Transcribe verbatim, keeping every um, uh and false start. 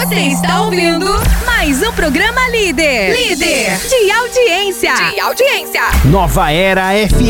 Você está ouvindo mais um programa líder. Líder de audiência. De audiência. Nova Era F